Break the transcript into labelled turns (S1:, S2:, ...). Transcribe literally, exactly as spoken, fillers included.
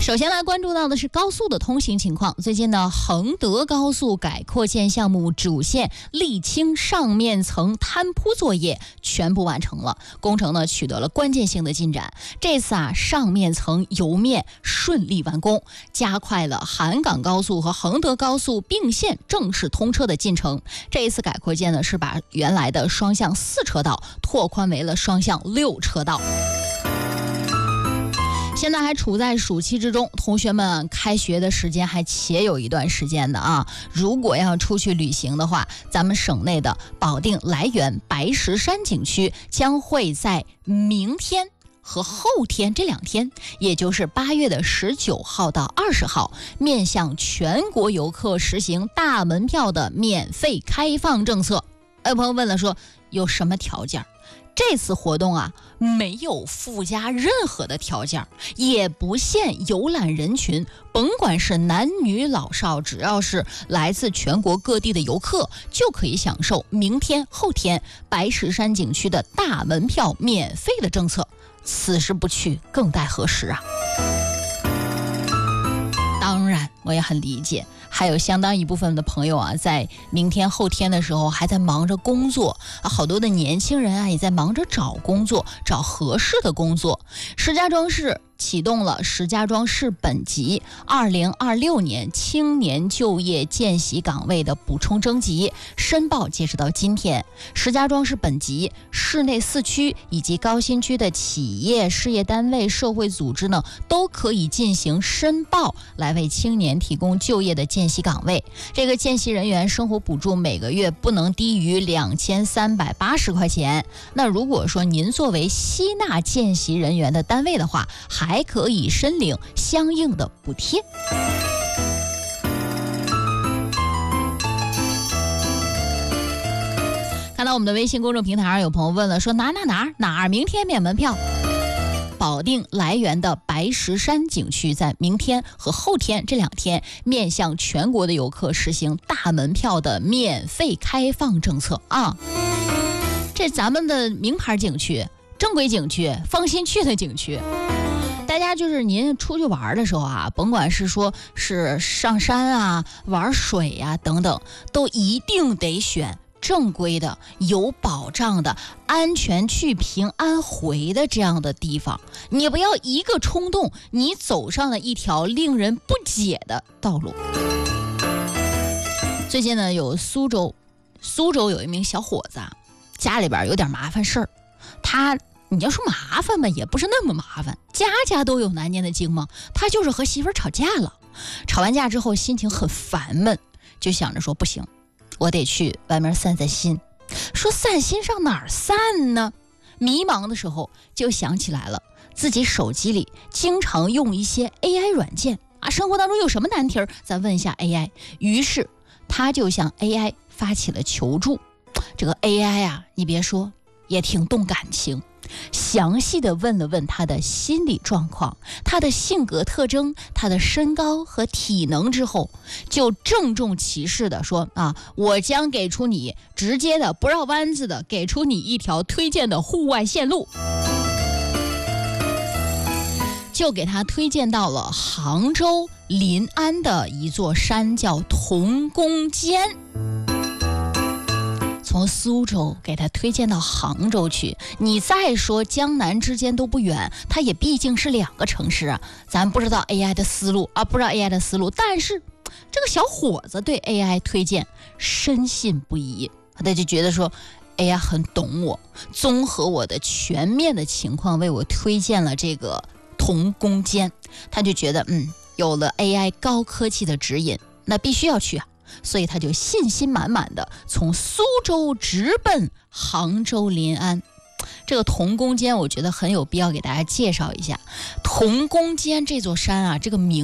S1: 首先来关注到的是高速的通行情况。最近呢，衡德高速改扩建项目主线沥青上面层摊铺作业全部完成了，工程呢取得了关键性的进展。这次啊，上面层油面顺利完工，加快了韩港高速和衡德高速并线正式通车的进程。这一次改扩建呢，是把原来的双向四车道拓宽为了双向六车道。现在还处在暑期之中，同学们开学的时间还且有一段时间的啊。如果要出去旅行的话，咱们省内的保定来源白石山景区将会在明天和后天这两天，也就是八月的十九号到二十号，面向全国游客实行大门票的免费开放政策。有朋友问了说，有什么条件？这次活动啊，没有附加任何的条件，也不限游览人群，甭管是男女老少，只要是来自全国各地的游客，就可以享受明天后天白石山景区的大门票免费的政策。此时不去更待何时啊？当然我也很理解，还有相当一部分的朋友啊，在明天后天的时候还在忙着工作啊，好多的年轻人啊也在忙着找工作，找合适的工作。石家庄市启动了石家庄市本级二零二六年青年就业见习岗位的补充征集，申报截止到今天。石家庄市本级市内四区以及高新区的企业、事业单位、社会组织呢，都可以进行申报，来为青年提供就业的见习岗位。这个见习人员生活补助每个月不能低于两千三百八十块钱。那如果说您作为吸纳见习人员的单位的话，还还可以申领相应的补贴。看到我们的微信公众平台上有朋友问了，说哪哪哪哪儿明天免门票？保定来源的白石山景区在明天和后天这两天，面向全国的游客实行大门票的免费开放政策啊！这咱们的名牌景区、正规景区、放心去的景区。大家就是您出去玩的时候啊，甭管是说是上山啊、玩水啊等等，都一定得选正规的、有保障的、安全去、平安回的这样的地方。你不要一个冲动，你走上了一条令人不解的道路。最近呢，有苏州，苏州有一名小伙子啊，家里边有点麻烦事儿，他。你要说麻烦吧，也不是那么麻烦，家家都有难念的经嘛。他就是和媳妇儿吵架了，吵完架之后心情很烦闷，就想着说不行，我得去外面散散心。说散心上哪儿散呢？迷茫的时候就想起来了，自己手机里经常用一些 A I 软件啊，生活当中有什么难题儿，咱问一下 A I。于是他就向 A I 发起了求助。这个 A I 啊，你别说，也挺动感情。详细的问了问他的心理状况、他的性格特征、他的身高和体能之后，就郑重其事的说啊，我将给出你直接的、不绕弯子的，给出你一条推荐的户外线路。就给他推荐到了杭州临安的一座山，叫童公间。从苏州给他推荐到杭州去，你再说江南之间都不远，它也毕竟是两个城市啊。咱不知道 A I 的思路啊，不知道 A I 的思路，但是这个小伙子对 A I 推荐深信不疑，他就觉得说 A I 很懂我，综合我的全面的情况为我推荐了这个童公间，他就觉得嗯，有了 A I 高科技的指引，那必须要去啊。所以他就信心满满的从苏州直奔杭州临安。这个童公间我觉得很有必要给大家介绍一下。童公间这座山啊，这个名